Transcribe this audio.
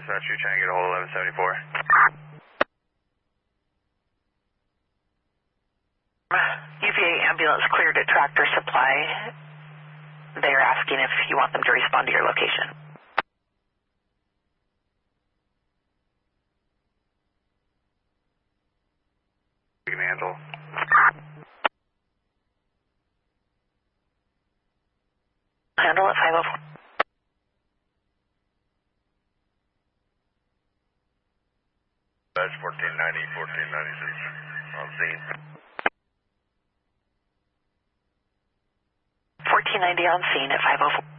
Dispatch, you're trying to get a hold of 1174. UVA ambulance cleared at Tractor Supply. They're asking if you want them to respond to your location. You can handle. Handle at 504. Dispatch 1490, 1496 on scene. 1490 on scene at 504.